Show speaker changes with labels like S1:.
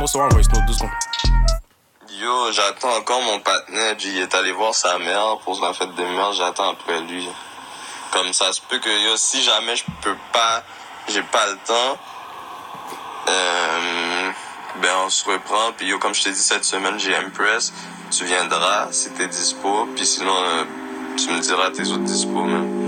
S1: moi recevoir un voice note 2 secondes.
S2: Yo, j'attends encore mon partenaire. Il est allé voir sa mère pour la fête des mères. J'attends après lui. Comme ça se peut que yo, si jamais je peux pas, j'ai pas le temps, ben on se reprend. Puis yo, comme je t'ai dit cette semaine, j'ai Empress. Tu viendras si t'es dispo. Puis sinon, tu me diras tes autres dispo, man.